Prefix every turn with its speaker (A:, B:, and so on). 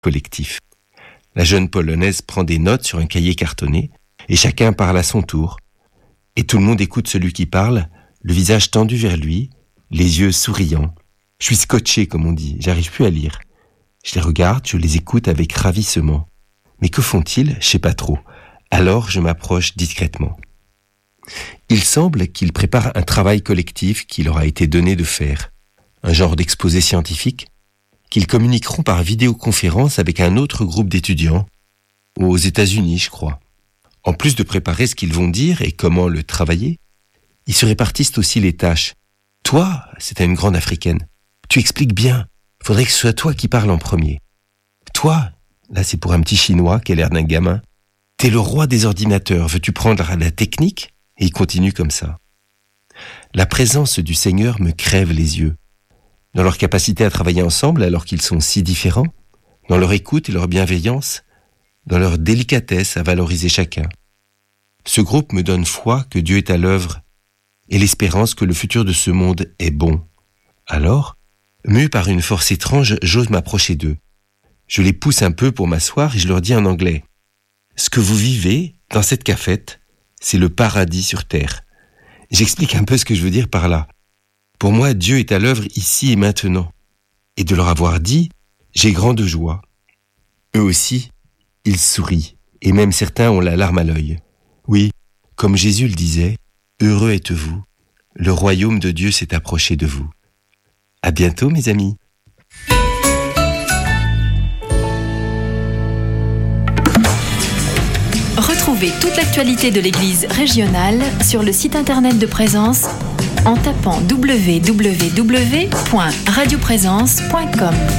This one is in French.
A: collectif. La jeune Polonaise prend des notes sur un cahier cartonné et chacun parle à son tour. Et tout le monde écoute celui qui parle, le visage tendu vers lui, les yeux souriants. Je suis scotché, comme on dit, j'arrive plus à lire. Je les regarde, je les écoute avec ravissement. Mais que font-ils ? Je sais pas trop. Alors je m'approche discrètement. Il semble qu'ils préparent un travail collectif qui leur a été donné de faire. Un genre d'exposé scientifique qu'ils communiqueront par vidéoconférence avec un autre groupe d'étudiants, aux États-Unis, je crois. En plus de préparer ce qu'ils vont dire et comment le travailler, ils se répartissent aussi les tâches. Toi, c'est à une grande africaine, tu expliques bien, faudrait que ce soit toi qui parles en premier. Toi, là c'est pour un petit chinois qui a l'air d'un gamin, t'es le roi des ordinateurs, veux-tu prendre la technique ? Et il continue comme ça. La présence du Seigneur me crève les yeux. Dans leur capacité à travailler ensemble alors qu'ils sont si différents, dans leur écoute et leur bienveillance, dans leur délicatesse à valoriser chacun. Ce groupe me donne foi que Dieu est à l'œuvre et l'espérance que le futur de ce monde est bon. Alors, mu par une force étrange, j'ose m'approcher d'eux. Je les pousse un peu pour m'asseoir et je leur dis en anglais « Ce que vous vivez dans cette cafette, c'est le paradis sur terre. » J'explique un peu ce que je veux dire par là. Pour moi, Dieu est à l'œuvre ici et maintenant. Et de leur avoir dit, j'ai grande joie. Eux aussi, ils sourient, et même certains ont la larme à l'œil. Oui, comme Jésus le disait, heureux êtes-vous, le royaume de Dieu s'est approché de vous. À bientôt, mes amis.
B: Retrouvez toute l'actualité de l'Église régionale sur le site internet de Présence en tapant www.radioprésence.com.